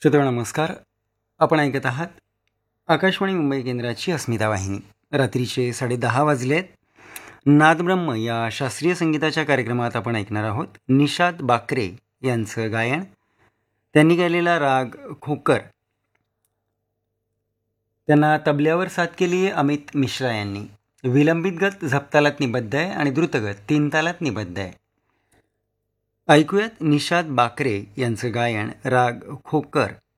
श्रोते नमस्कार. आपण ऐकत आहात आकाशवाणी मुंबई केंद्राची अस्मिता वाहिनी. रात्रीचे 10:30 वाजलेत. नादब्रह्म या शास्त्रीय संगीताच्या कार्यक्रमात आपण ऐकणार आहोत निषाद बाकरे यांचं गायन. त्यांनी गायलेला राग खोकर. त्यांना तबल्यावर साथ केली आहे अमित मिश्रा यांनी. विलंबित गत झपतालात निबद्ध आहे आणि द्रुतगत 3 तालात निबद्ध आहे. ऐकूयात निषाद बाकरे यांचं गायन राग खोकर.